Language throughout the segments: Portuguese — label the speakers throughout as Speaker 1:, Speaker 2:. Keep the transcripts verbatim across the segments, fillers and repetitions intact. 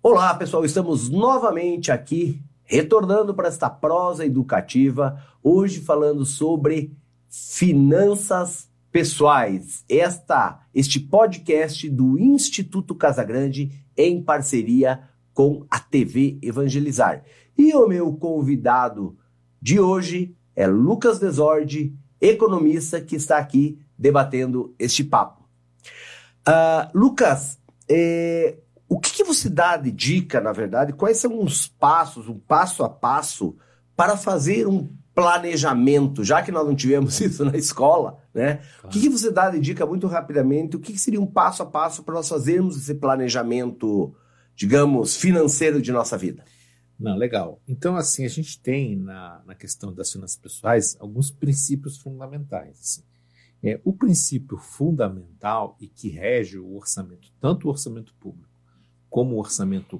Speaker 1: Olá, pessoal, estamos novamente aqui, retornando para esta prosa educativa, hoje falando sobre finanças pessoais. Esta, este podcast do Instituto Casagrande em parceria com a T V Evangelizar. E o meu convidado de hoje é Lucas Desordi, economista, que está aqui debatendo este papo. Uh, Lucas, é... o que, que você dá de dica, na verdade? Quais são os passos, um passo a passo, para fazer um planejamento, já que nós não tivemos isso na escola, né? Claro. O que, que você dá de dica muito rapidamente? O que, que seria um passo a passo para nós fazermos esse planejamento, digamos, financeiro de nossa vida?
Speaker 2: Não, legal. Então, assim, a gente tem na, na questão das finanças pessoais alguns princípios fundamentais. Assim. É, o princípio fundamental e que rege o orçamento, tanto o orçamento público como o orçamento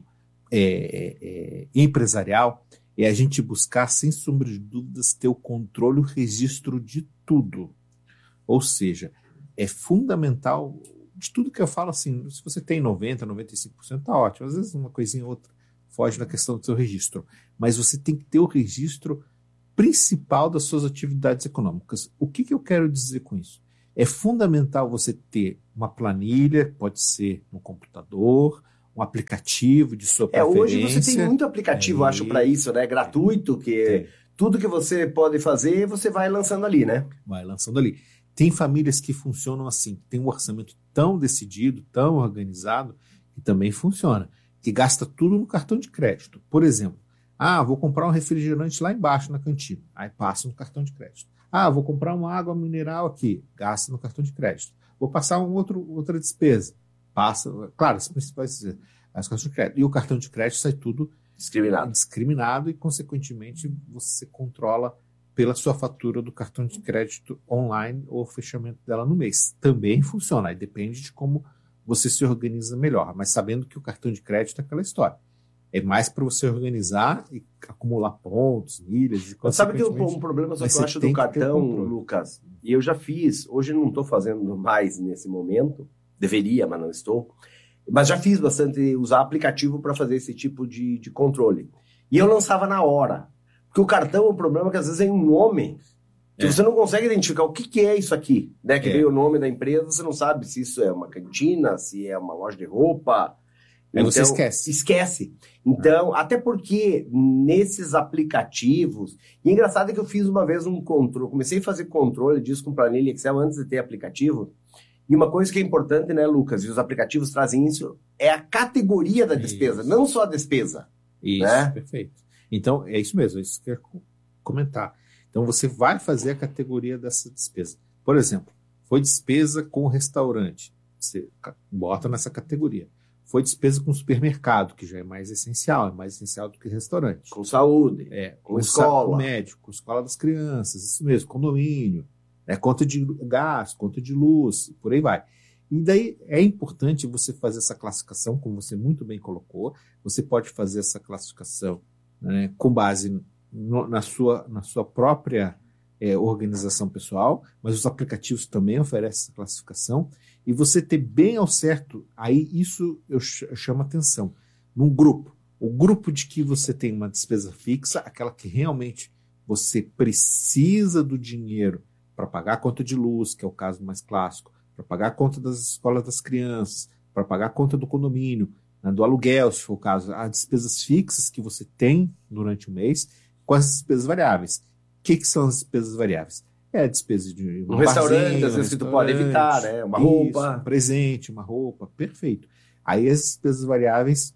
Speaker 2: é, é, empresarial, é a gente buscar, sem sombra de dúvidas, ter o controle e o registro de tudo. Ou seja, é fundamental, de tudo que eu falo, assim, se você tem noventa por cento, noventa e cinco por cento, tá ótimo. Às vezes uma coisinha ou outra foge da questão do seu registro. Mas você tem que ter o registro principal das suas atividades econômicas. O que, que eu quero dizer com isso? É fundamental você ter uma planilha, pode ser no computador, um aplicativo de sua preferência.
Speaker 1: É, hoje você tem muito aplicativo, é, acho, para isso, né? Gratuito, que é. Tudo que você pode fazer, você vai lançando ali, né?
Speaker 2: Vai lançando ali. Tem famílias que funcionam assim, tem um orçamento tão decidido, tão organizado, que também funciona, que gasta tudo no cartão de crédito. Por exemplo, ah, vou comprar um refrigerante lá embaixo na cantina, aí passa no cartão de crédito. Ah, vou comprar uma água mineral aqui, gasta no cartão de crédito. Vou passar um outro, outra despesa. Passa, claro, as principais as cartões de crédito. E o cartão de crédito sai tudo
Speaker 1: discriminado.
Speaker 2: discriminado e, consequentemente, você controla pela sua fatura do cartão de crédito online ou o fechamento dela no mês. Também funciona, aí depende de como você se organiza melhor, mas sabendo que o cartão de crédito é aquela história. É mais para você organizar e acumular pontos, milhas. E
Speaker 1: sabe que eu, um problema só que eu acho do cartão, Lucas, e eu já fiz, hoje não estou fazendo mais nesse momento, deveria, mas não estou. Mas já fiz bastante usar aplicativo para fazer esse tipo de, de controle. E eu lançava na hora. Porque o cartão, o problema é que às vezes é um nome que é. Você não consegue identificar o que, que é isso aqui. Né? Que é. Veio o nome da empresa, você não sabe se isso é uma cantina, se é uma loja de roupa.
Speaker 2: Aí então, você esquece.
Speaker 1: Esquece. Então, ah. até porque nesses aplicativos... E engraçado é que eu fiz uma vez um controle, comecei a fazer controle disso com planilha Excel antes de ter aplicativo. E uma coisa que é importante, né, Lucas, e os aplicativos trazem isso, é a categoria da despesa, isso. Não só a despesa.
Speaker 2: Isso, né? Perfeito. Então, é isso mesmo, é isso que eu quero comentar. Então, você vai fazer a categoria dessa despesa. Por exemplo, foi despesa com restaurante, você bota nessa categoria. Foi despesa com supermercado, que já é mais essencial, é mais essencial do que restaurante.
Speaker 1: Com saúde,
Speaker 2: é,
Speaker 1: com, com escola.
Speaker 2: Com médico, com escola das crianças, isso mesmo, condomínio. É, conta de gás, conta de luz, por aí vai. E daí é importante você fazer essa classificação, como você muito bem colocou. Você pode fazer essa classificação, né, com base no, na, sua, na sua própria é, organização pessoal, mas os aplicativos também oferecem essa classificação. E você ter bem ao certo, aí isso eu, ch- eu chamo atenção, num grupo. O grupo de que você tem uma despesa fixa, aquela que realmente você precisa do dinheiro para pagar a conta de luz, que é o caso mais clássico, para pagar a conta das escolas das crianças, para pagar a conta do condomínio, né, do aluguel, se for o caso, as despesas fixas que você tem durante o mês, com as despesas variáveis. O que, que são as despesas variáveis? É a despesa de um,
Speaker 1: um restaurante, às vezes que tu pode evitar, né? Uma isso, roupa.
Speaker 2: Um presente, uma roupa, perfeito. Aí as despesas variáveis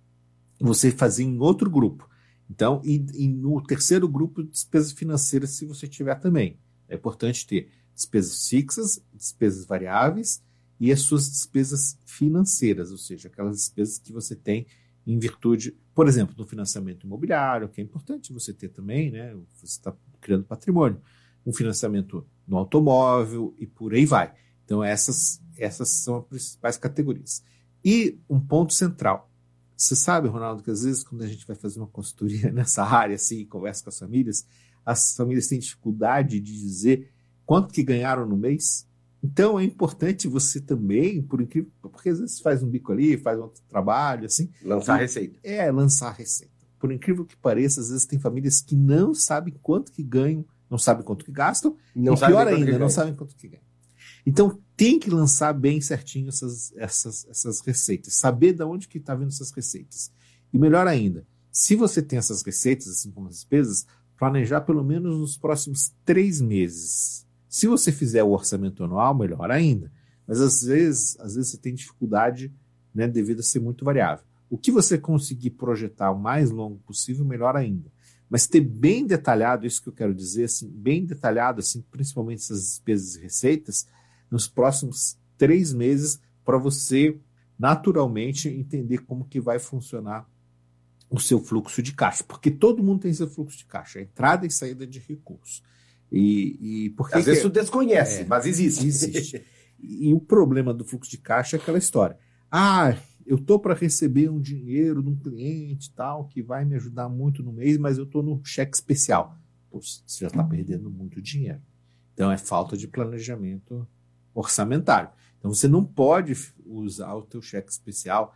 Speaker 2: você fazia em outro grupo. Então, e, e no terceiro grupo, despesas financeiras, se você tiver também. É importante ter despesas fixas, despesas variáveis e as suas despesas financeiras, ou seja, aquelas despesas que você tem em virtude, por exemplo, do financiamento imobiliário, que é importante você ter também, né? Você está criando patrimônio, um financiamento no automóvel e por aí vai. Então, essas, essas são as principais categorias. E um ponto central. Você sabe, Ronaldo, que às vezes quando a gente vai fazer uma consultoria nessa área, assim, conversa com as famílias, as famílias têm dificuldade de dizer quanto que ganharam no mês. Então é importante você também, por incrível, porque às vezes você faz um bico ali, faz outro trabalho, assim.
Speaker 1: Lançar e, receita.
Speaker 2: É, lançar receita. Por incrível que pareça, às vezes tem famílias que não sabem quanto que ganham, não sabem quanto que gastam, não e pior ainda, não sabem quanto que ganham. Então tem que lançar bem certinho essas, essas, essas receitas, saber de onde que está vindo essas receitas. E melhor ainda, se você tem essas receitas, assim como as despesas, planejar pelo menos nos próximos três meses. Se você fizer o orçamento anual, melhor ainda. Mas às vezes, às vezes você tem dificuldade, né, devido a ser muito variável. O que você conseguir projetar o mais longo possível, melhor ainda. Mas ter bem detalhado, isso que eu quero dizer, assim, bem detalhado, assim, principalmente essas despesas e receitas, nos próximos três meses, para você naturalmente entender como que vai funcionar o seu fluxo de caixa. Porque todo mundo tem seu fluxo de caixa, entrada e saída de recursos. E, e porque
Speaker 1: Às vezes
Speaker 2: que...
Speaker 1: tu desconhece, é, mas existe.
Speaker 2: Existe. E o problema do fluxo de caixa é aquela história. Ah, eu estou para receber um dinheiro de um cliente tal, que vai me ajudar muito no mês, mas eu estou no cheque especial. Pô, você já está perdendo muito dinheiro. Então é falta de planejamento orçamentário. Então você não pode usar o teu cheque especial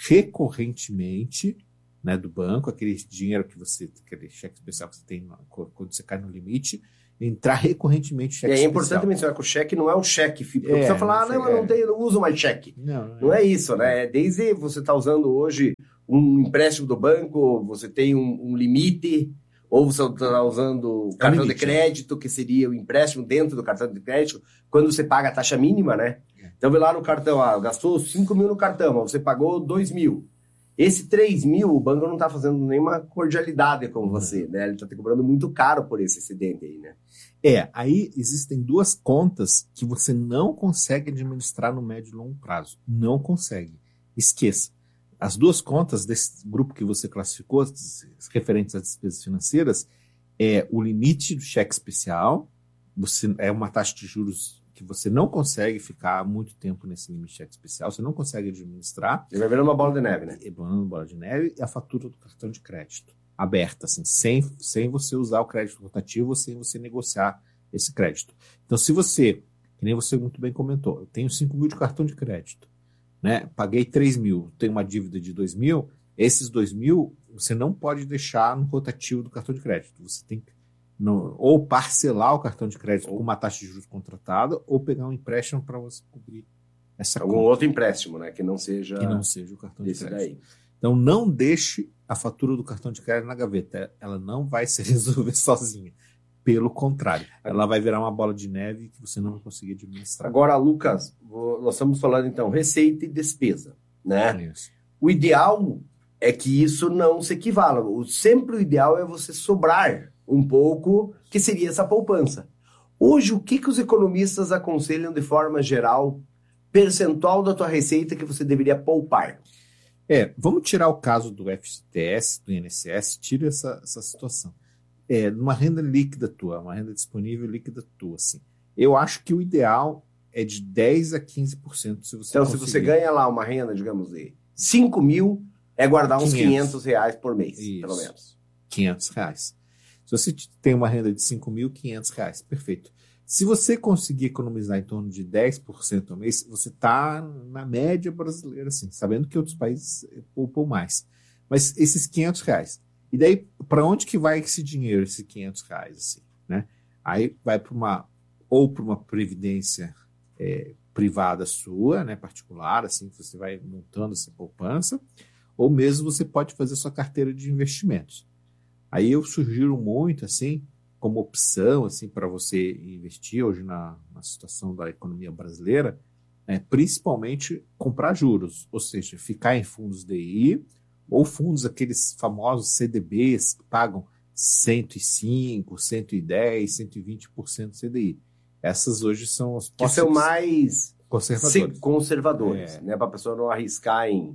Speaker 2: recorrentemente, né, do banco, aquele dinheiro que você, aquele cheque especial que você tem quando você cai no limite, entrar recorrentemente cheque
Speaker 1: especial. É
Speaker 2: importante
Speaker 1: especial. Mencionar que o cheque não é um cheque. Porque
Speaker 2: é,
Speaker 1: você fala, ah, não, eu não, tenho, não uso mais cheque.
Speaker 2: Não, não,
Speaker 1: não é, é isso, né? Desde você está usando hoje um empréstimo do banco, você tem um, um limite, ou você está usando o cartão é limite, de crédito, que seria o empréstimo dentro do cartão de crédito, quando você paga a taxa mínima, né? É. Então, vê lá no cartão, ah, gastou cinco mil no cartão, você pagou dois mil. Esse três mil, o banco não está fazendo nenhuma cordialidade com você, né? Ele está te cobrando muito caro por esse excedente aí, né?
Speaker 2: É, aí existem duas contas que você não consegue administrar no médio e longo prazo. Não consegue. Esqueça. As duas contas desse grupo que você classificou, referentes às despesas financeiras, é o limite do cheque especial, você, é uma taxa de juros que você não consegue ficar muito tempo nesse limite de cheque especial, você não consegue administrar.
Speaker 1: Ele vai virando uma bola de neve, né?
Speaker 2: E virando uma bola de neve e a fatura do cartão de crédito aberta, assim, sem, sem você usar o crédito rotativo, sem você negociar esse crédito. Então, se você, que nem você muito bem comentou, eu tenho cinco mil de cartão de crédito, né? Paguei três mil, tenho uma dívida de dois mil, esses dois mil você não pode deixar no rotativo do cartão de crédito. Você tem que no, ou parcelar o cartão de crédito com uma taxa de juros contratada, ou pegar um empréstimo para você cobrir essa
Speaker 1: Algum
Speaker 2: conta.
Speaker 1: outro empréstimo, né? Que não seja,
Speaker 2: que não seja o cartão de crédito.
Speaker 1: Daí.
Speaker 2: Então, não deixe a fatura do cartão de crédito na gaveta. Ela não vai se resolver sozinha. Pelo contrário, ela vai virar uma bola de neve que você não vai conseguir administrar.
Speaker 1: Agora, Lucas, vou, nós estamos falando, então, receita e despesa, né?
Speaker 2: Isso.
Speaker 1: O ideal é que isso não se equivala. O, sempre o ideal é você sobrar um pouco, que seria essa poupança. Hoje, o que, que os economistas aconselham de forma geral, percentual da tua receita que você deveria poupar?
Speaker 2: É, vamos tirar o caso do F G T S, do I N S S, tira essa, essa situação. É, numa renda líquida tua, uma renda disponível líquida tua, assim. Eu acho que o ideal é de dez a quinze por cento se você
Speaker 1: Então,
Speaker 2: conseguir.
Speaker 1: se você ganha lá uma renda, digamos, de cinco mil, é guardar uns quinhentos reais por mês,
Speaker 2: Isso.
Speaker 1: pelo menos.
Speaker 2: quinhentos reais. Se você tem uma renda de cinco mil, quinhentos reais, perfeito. Se você conseguir economizar em torno de dez por cento ao mês, você está na média brasileira, assim, sabendo que outros países poupam mais. Mas esses quinhentos reais. E daí, para onde que vai esse dinheiro, esses quinhentos reais, assim, né? Aí vai para uma, ou para uma previdência é, privada sua, né, particular, assim, que você vai montando essa poupança, ou mesmo você pode fazer sua carteira de investimentos. Aí eu sugiro muito, assim, como opção, assim, para você investir hoje na, na situação da economia brasileira, é, principalmente comprar juros, ou seja, ficar em fundos D I ou fundos, aqueles famosos C D Bs que pagam cento e cinco, cento e dez, cento e vinte por cento C D I. Essas hoje são os
Speaker 1: que são mais
Speaker 2: conservadores,
Speaker 1: conservadores
Speaker 2: é.
Speaker 1: né, para a pessoa não arriscar em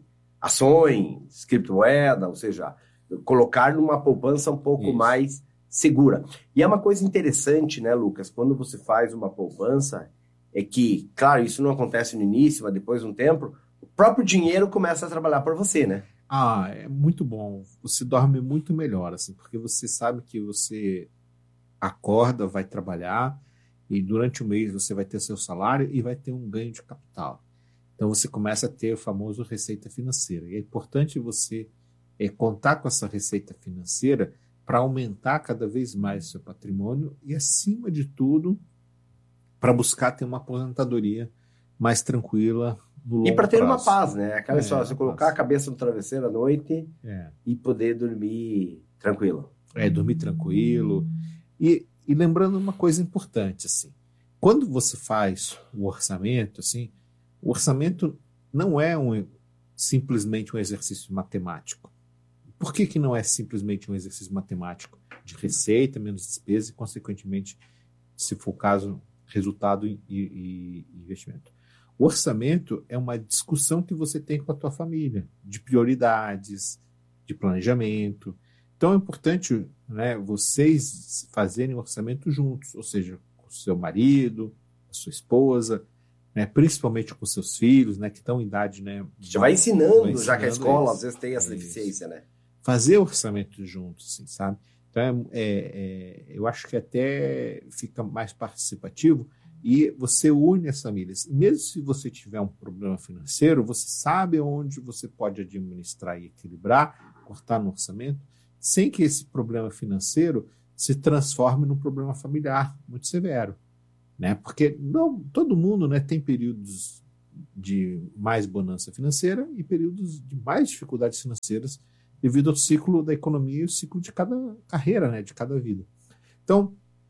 Speaker 1: ações, criptomoeda, ou seja, colocar numa poupança um pouco Isso. mais segura. E é uma coisa interessante, né, Lucas, quando você faz uma poupança, é que, claro, isso não acontece no início, mas depois de um tempo, o próprio dinheiro começa a trabalhar por você, né?
Speaker 2: Ah, é muito bom. Você dorme muito melhor, assim, porque você sabe que você acorda, vai trabalhar e durante o mês você vai ter seu salário e vai ter um ganho de capital. Então você começa a ter o famoso receita financeira. E é importante você é, contar com essa receita financeira para aumentar cada vez mais o seu patrimônio e, acima de tudo, para buscar ter uma aposentadoria mais tranquila no longo
Speaker 1: E para ter
Speaker 2: prazo.
Speaker 1: uma paz, né? Aquela
Speaker 2: É,
Speaker 1: história, você colocar
Speaker 2: paz.
Speaker 1: a cabeça no travesseiro à noite
Speaker 2: É.
Speaker 1: e poder dormir tranquilo.
Speaker 2: É, dormir tranquilo. E, e lembrando uma coisa importante, assim, quando você faz o orçamento, assim, o orçamento não é um, simplesmente um exercício matemático. Por que que não é simplesmente um exercício matemático de receita menos despesa e, consequentemente, se for o caso, resultado e, e, e investimento? O orçamento é uma discussão que você tem com a tua família, de prioridades, de planejamento. Então é importante, né, vocês fazerem o orçamento juntos, ou seja, com o seu marido, a sua esposa, né, principalmente com seus filhos, né, que estão em idade... Né,
Speaker 1: Já vai ensinando,
Speaker 2: vai
Speaker 1: já que a escola
Speaker 2: isso.
Speaker 1: às vezes tem essa
Speaker 2: É
Speaker 1: deficiência, né?
Speaker 2: Fazer orçamento juntos, assim, sabe? Então, é, é, eu acho que até fica mais participativo e você une as famílias. E mesmo se você tiver um problema financeiro, você sabe onde você pode administrar e equilibrar, cortar no orçamento, sem que esse problema financeiro se transforme num problema familiar muito severo, né? Porque não, todo mundo, né, tem períodos de mais bonança financeira e períodos de mais dificuldades financeiras devido ao ciclo da economia e o ciclo de cada carreira, né, de cada vida. Então,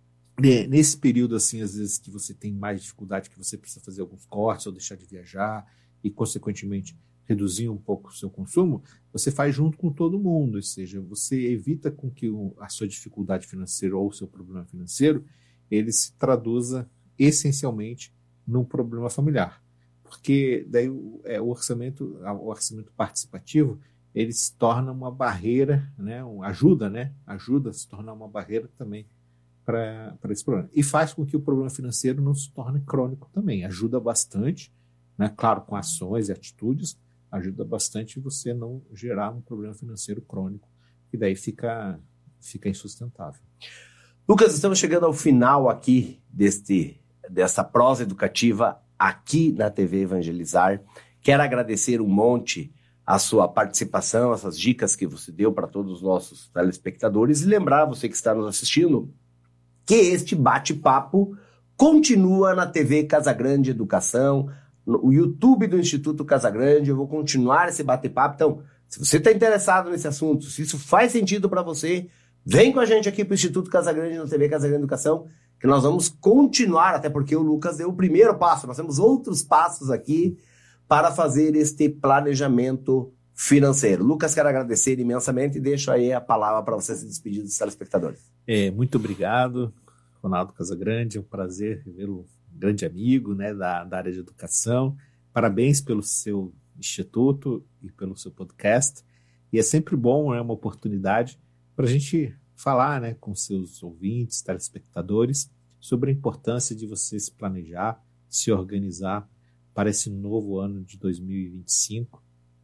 Speaker 2: nesse período, assim, às vezes que você tem mais dificuldade, que você precisa fazer alguns cortes ou deixar de viajar e, consequentemente, reduzir um pouco o seu consumo, você faz junto com todo mundo, ou seja, você evita com que o, a sua dificuldade financeira ou o seu problema financeiro, ele se traduza essencialmente num problema familiar. Porque daí é, o orçamento, o orçamento participativo, ele se torna uma barreira, né, um, ajuda, né, ajuda a se tornar uma barreira também para esse problema. E faz com que o problema financeiro não se torne crônico também. Ajuda bastante, né, claro, com ações e atitudes, ajuda bastante você não gerar um problema financeiro crônico, que daí fica, fica insustentável.
Speaker 1: Lucas, estamos chegando ao final aqui deste, dessa prosa educativa aqui na T V Evangelizar. Quero agradecer um monte a sua participação, essas dicas que você deu para todos os nossos telespectadores e lembrar você que está nos assistindo que este bate-papo continua na T V Casagrande Educação, no YouTube do Instituto Casagrande. Eu vou continuar esse bate-papo. Então, se você está interessado nesse assunto, se isso faz sentido para você, vem com a gente aqui para o Instituto Casagrande, na T V Casagrande Educação, que nós vamos continuar, até porque o Lucas deu o primeiro passo. Nós temos outros passos aqui para fazer este planejamento financeiro. Lucas, quero agradecer imensamente e deixo aí a palavra para você se despedir dos telespectadores.
Speaker 2: É, muito obrigado, Ronaldo Casagrande. É um prazer revê-lo, um grande amigo, né, da, da área de educação. Parabéns pelo seu instituto e pelo seu podcast. E é sempre bom, é, uma oportunidade para a gente falar, né, com seus ouvintes, telespectadores, sobre a importância de você se planejar, se organizar para esse novo ano de dois mil e vinte e cinco,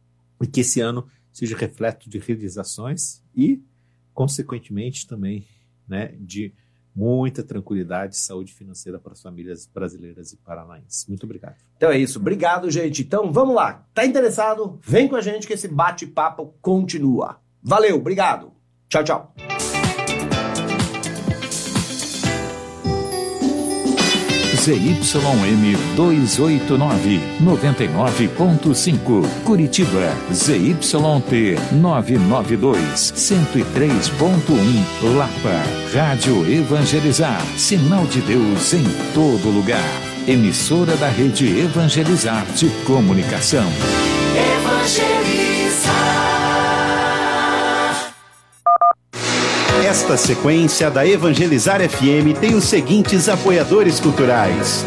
Speaker 2: e que esse ano seja reflexo de realizações e, consequentemente, também, né, de muita tranquilidade e saúde financeira para as famílias brasileiras e paranaenses. Muito obrigado.
Speaker 1: Então é isso. Obrigado, gente. Então, vamos lá. Tá interessado? Vem com a gente que esse bate-papo continua. Valeu, obrigado. Tchau, tchau.
Speaker 3: Z Y M duzentos e oitenta e nove, noventa e nove ponto cinco, Curitiba, Z Y T novecentos e noventa e dois, cento e três ponto um, Lapa, Rádio Evangelizar, sinal de Deus em todo lugar. Emissora da Rede Evangelizar de Comunicação.
Speaker 4: Evangelizar. Esta sequência da Evangelizar F M tem os seguintes apoiadores culturais.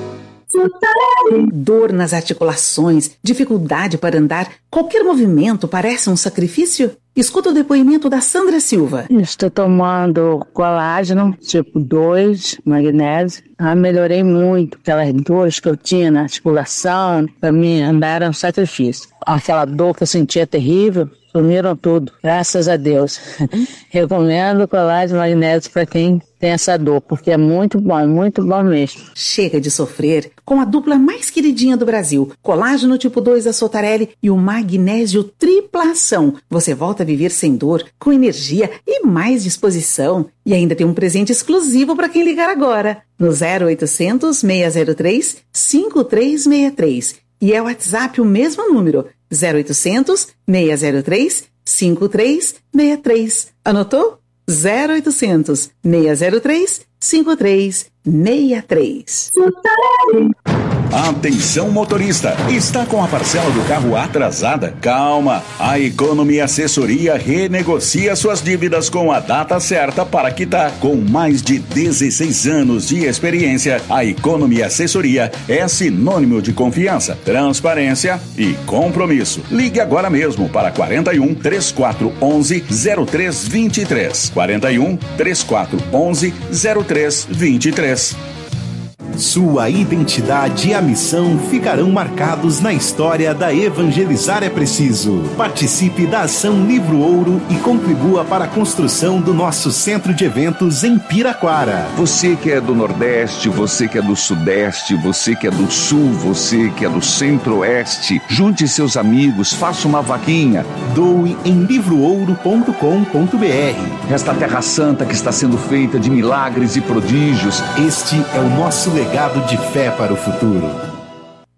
Speaker 5: Dor nas articulações, dificuldade para andar, qualquer movimento parece um sacrifício? Escuta o depoimento da Sandra Silva.
Speaker 6: Estou tomando colágeno tipo dois, magnésio. Ah, melhorei muito aquelas dores que eu tinha na articulação. Para mim andar era um sacrifício. Aquela dor que eu sentia terrível, sumiram tudo, graças a Deus. Recomendo colágeno magnésio para quem tem essa dor, porque é muito bom, é muito bom mesmo.
Speaker 5: Chega de sofrer com a dupla mais queridinha do Brasil, colágeno tipo dois da Sotarelli e o magnésio triplação. Você volta a viver sem dor, com energia e mais disposição. E ainda tem um presente exclusivo para quem ligar agora, no zero oitocentos, seis zero três, cinco três seis três. E é o WhatsApp o mesmo número, zero oitocentos, seis zero três, cinco três seis três. Anotou? zero oitocentos, seis zero três, cinco três seis três.
Speaker 3: Atenção motorista, está com a parcela do carro atrasada? Calma, a Economy Assessoria renegocia suas dívidas com a data certa para quitar. Com mais de dezesseis anos de experiência, a Economy Assessoria é sinônimo de confiança, transparência e compromisso. Ligue agora mesmo para quarenta e um, trinta e quatro, onze, zero três vinte e três. quarenta e um, trinta e quatro, onze, zero três vinte e três.
Speaker 4: Sua identidade e a missão ficarão marcados na história da Evangelizar é Preciso. Participe da Ação Livro Ouro e contribua para a construção do nosso centro de eventos em Piraquara.
Speaker 7: Você que é do Nordeste, você que é do Sudeste, você que é do Sul, você que é do Centro-Oeste, junte seus amigos, faça uma vaquinha.
Speaker 4: Doe em livro ouro ponto com ponto b r.
Speaker 7: Esta Terra Santa que está sendo feita de milagres e prodígios.
Speaker 4: Este é o nosso legado de fé para o futuro.